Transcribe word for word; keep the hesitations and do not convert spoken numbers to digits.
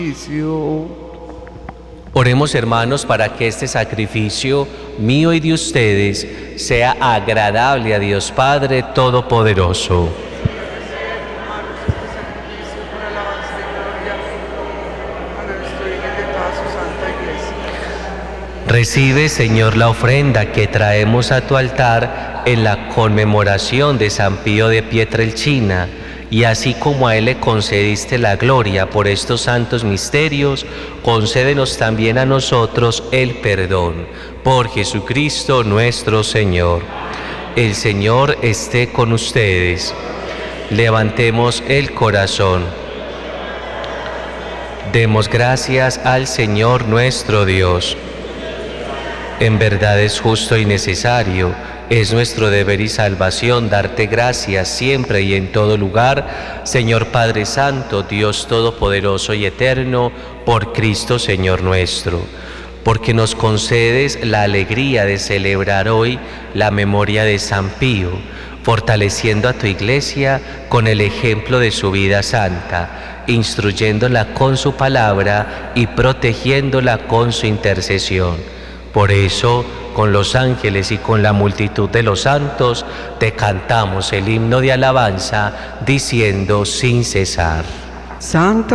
Oremos, hermanos, para que este sacrificio mío y de ustedes sea agradable a Dios Padre Todopoderoso. Recibe, Señor, la ofrenda que traemos a tu altar en la conmemoración de San Pío de Pietrelcina, y así como a él le concediste la gloria por estos santos misterios, concédenos también a nosotros el perdón. Por Jesucristo nuestro Señor. El Señor esté con ustedes. Levantemos el corazón. Demos gracias al Señor nuestro Dios. En verdad es justo y necesario, es nuestro deber y salvación darte gracias siempre y en todo lugar, Señor Padre Santo, Dios Todopoderoso y Eterno, por Cristo Señor nuestro, porque nos concedes la alegría de celebrar hoy la memoria de San Pío, fortaleciendo a tu Iglesia con el ejemplo de su vida santa, instruyéndola con su palabra y protegiéndola con su intercesión. Por eso, con los ángeles y con la multitud de los santos, te cantamos el himno de alabanza, diciendo sin cesar: Santo